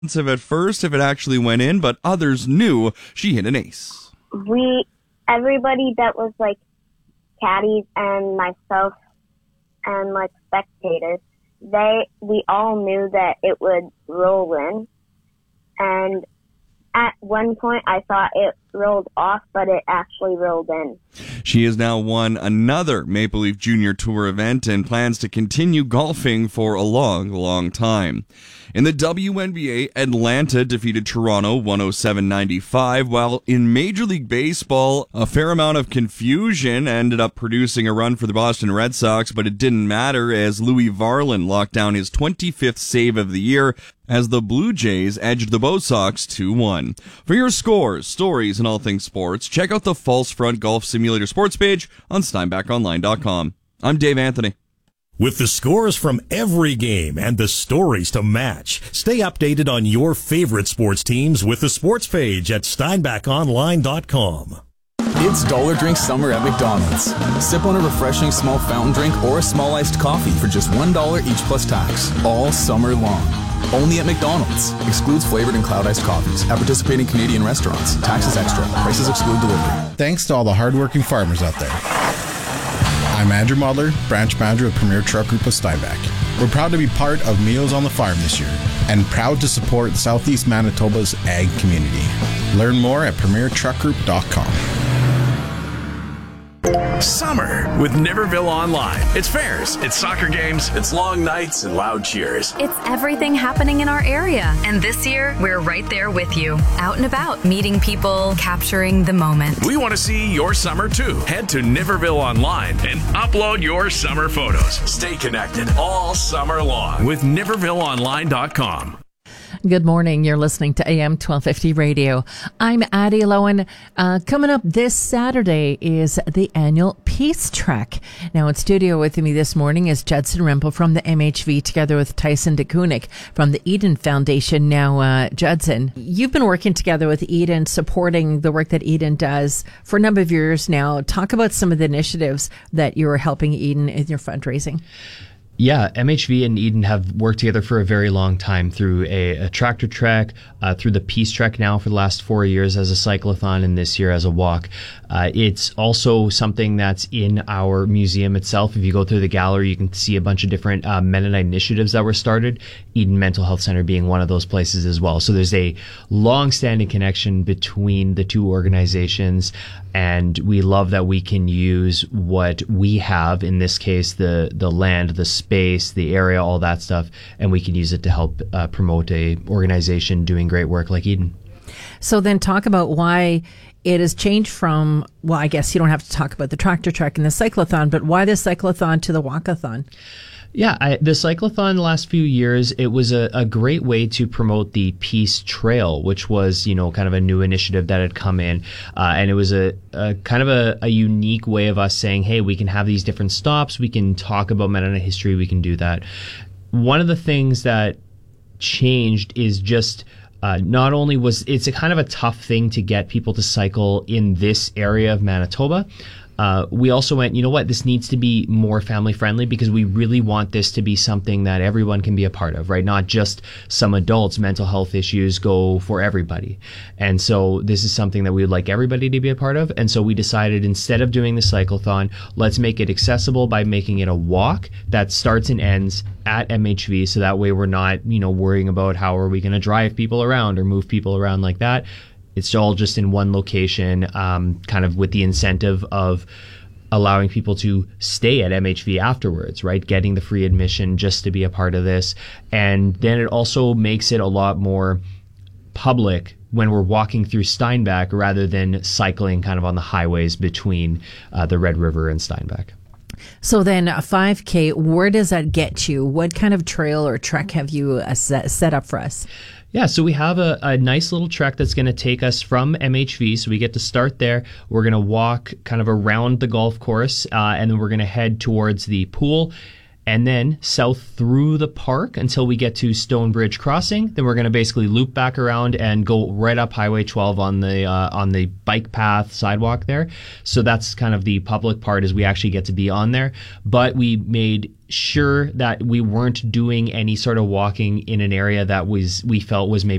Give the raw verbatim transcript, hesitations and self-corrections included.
Of at first if it actually went in, but others knew she hit an ace. We, everybody that was like caddies and myself and like spectators, they, we all knew that it would roll in. And at one point I thought it rolled off, but it actually rolled in. She has now won another Maple Leaf Junior Tour event and plans to continue golfing for a long, long time. In the W N B A, Atlanta defeated Toronto one oh seven ninety-five, while in Major League Baseball, a fair amount of confusion ended up producing a run for the Boston Red Sox, but it didn't matter as Louis Varland locked down his twenty-fifth save of the year as the Blue Jays edged the Bo Sox two one. For your scores, stories, and all things sports, check out the False Front Golf Simulator sports page on Steinbach Online dot com. I'm Dave Anthony. With the scores from every game and the stories to match, stay updated on your favorite sports teams with the sports page at Steinbach Online dot com. It's Dollar Drink Summer at McDonald's. Sip on a refreshing small fountain drink or a small iced coffee for just one dollar each plus tax, all summer long. Only at McDonald's. Excludes flavored and cloud iced coffees at participating Canadian restaurants. Taxes extra. Prices exclude delivery. Thanks to all the hardworking farmers out there. I'm Andrew Muller, branch manager of Premier Truck Group of Steinbach. We're proud to be part of Meals on the Farm this year and proud to support Southeast Manitoba's ag community. Learn more at premier truck group dot com. Summer with Niverville Online. It's fairs, it's soccer games, it's long nights and loud cheers. It's everything happening in our area. And this year, we're right there with you. Out and about, meeting people, capturing the moment. We want to see your summer too. Head to Niverville Online and upload your summer photos. Stay connected all summer long with Niverville Online dot com. Good morning. You're listening to A M twelve fifty Radio. I'm Addie Lowen. Uh, coming up this Saturday is the annual Peace Trek. Now, in studio with me this morning is Judson Rempel from the M H V, together with Tyson DeKunik from the Eden Foundation. Now, uh, Judson, you've been working together with Eden, supporting the work that Eden does for a number of years now. Talk about some of the initiatives that you're helping Eden in your fundraising. Yeah, M H V and Eden have worked together for a very long time through a, a tractor trek, uh, through the Peace Trek now for the last four years as a cyclothon and this year as a walk. Uh, it's also something that's in our museum itself. If you go through the gallery, you can see a bunch of different uh, Mennonite initiatives that were started, Eden Mental Health Center being one of those places as well. So there's a long-standing connection between the two organizations, and we love that we can use what we have, in this case, the, the land, the space, the area, all that stuff, and we can use it to help uh, promote a organization doing great work like Eden. So then talk about why it has changed from, well, I guess you don't have to talk about the tractor trek and the cyclothon, but why the cyclothon to the walkathon? Yeah, I, the cyclothon the last few years, it was a, a great way to promote the Peace Trail, which was, you know, kind of a new initiative that had come in. Uh, and it was a, a kind of a, a unique way of us saying, hey, we can have these different stops. We can talk about Mennonite history. We can do that. One of the things that changed is just Uh, not only was it's a kind of a tough thing to get people to cycle in this area of Manitoba, uh, we also went, you know what, this needs to be more family friendly because we really want this to be something that everyone can be a part of, right? Not just some adults. Mental health issues go for everybody. And so this is something that we would like everybody to be a part of. And so we decided, instead of doing the cyclothon, let's make it accessible by making it a walk that starts and ends at M H V, so that way we're not, you know, worrying about how are we going to drive people around or move people around like that. It's all just in one location, um, kind of with the incentive of allowing people to stay at M H V afterwards, right? Getting the free admission just to be a part of this. And then it also makes it a lot more public when we're walking through Steinbach rather than cycling kind of on the highways between uh, the Red River and Steinbach. So then a five K, where does that get you? What kind of trail or trek have you uh, set, set up for us? Yeah, so we have a, a nice little trek that's going to take us from M H V. So we get to start there. We're going to walk kind of around the golf course, uh, and then we're going to head towards the pool, and then south through the park until we get to Stonebridge Crossing. Then we're going to basically loop back around and go right up Highway twelve on the uh, on the bike path sidewalk there. So that's kind of the public part, is we actually get to be on there. But we made sure that we weren't doing any sort of walking in an area that was we felt was maybe